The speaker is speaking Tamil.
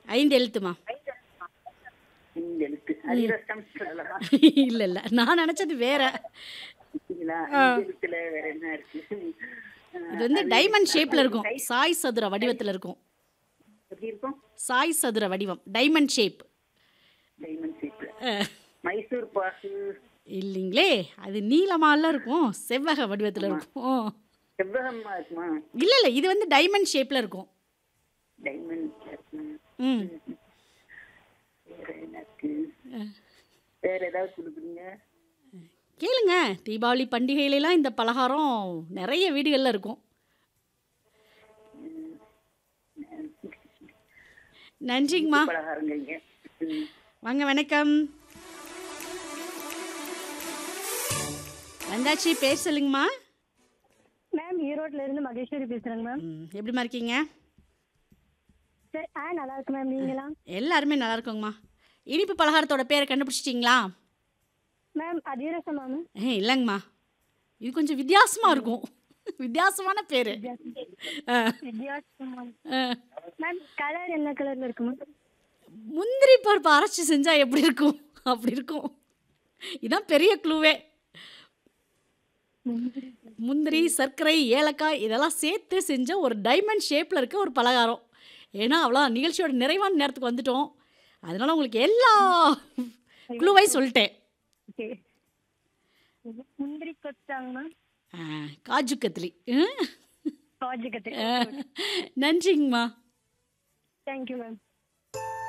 5 எழுத்துமா. இந்த எழுத்து அதிரசம் சொல்லலாம். இல்ல, இல்ல. நான் நெனச்சது வேற. சரிங்களா? ஆ. இந்த எழுத்துல வேற என்ன இருக்கு? இது வந்து அது டைமண்ட் ஷேப்ல இருக்கும். சைஸ் சாய் சதுர வடிவத்துல இருக்கும். எப்படி இருக்கும்? சாய் சதுர வடிவம். Diamond shape. டைமண்ட் ஷேப்ல. அ மைசூர் பாக்கு. இல்லைங்களே! அது நீளமால்ல இருக்கும். செவ்வக வடிவத்துல ஆமா. இருக்கும். செவ்வகமா இருக்குமா? இல்ல, இல்ல. இது வந்து டைமண்ட் ஷேப்ல இருக்கும். டைமண்ட் இருக்குமா? ம். வேற என்ன இருக்கு? அ வேற ஏதாவது கொடுக்குறீங்க? கேளுங்க. தீபாவளி பண்டிகையிலலாம் இந்த பலகாரம் நெறைய வீடுகள்ல இருக்கும். இனிப்பு நன்றிங்கம்மா. பலகாரங்கிறீங்க. ம். வாங்க வணக்கம். வந்தாச்சு. பேர் சொல்லுங்கம்மா. மேம் ஈரோட்ல இருந்து மகேஸ்வரி பேசுறேங்க மேம். எப்படிம்மா இருக்கீங்க? சரி நல்லா இருக்கு மேம். நீங்களாம்? எல்லாருமே நல்லா இருக்கோங்கம்மா. இனிப்பு பலகாரத்தோட பேரை கண்டுபிடிச்சிட்டிங்களா? Ma'am அதிரசமா ma'am? இல்லைங்கம்மா. இது கொஞ்சம் வித்தியாசமா இருக்கும். வித்தியாசமான பேரு. அ, வித்தியாசமா. அ. மேம் கலர் என்ன கலர்ல இருக்கு மேம்? முந்திரி பருப்பு அரைச்சு செஞ்சா எப்படி இருக்கும்? அப்படி இருக்கும். இதான் பெரிய க்ளூவே. முந்திரி, சர்க்கரை, ஏலக்காய் இதெல்லாம் சேர்த்து செஞ்ச ஒரு டைமண்ட் ஷேப்ல இருக்க ஒரு பலகாரம். ஏன்னா அவ்வளோ நிகழ்ச்சியோட நிறைவான நேரத்துக்கு வந்துட்டோம். அதனால உங்களுக்கு எல்லா க்ளூவையும் சொல்லிட்டேன். ஓகே. முந்திரி கொத்தாங்க மேம்? காஜு கத்லி. காஜு கத்திரி. நன்றிங்கம்மா. Thank you ma'am.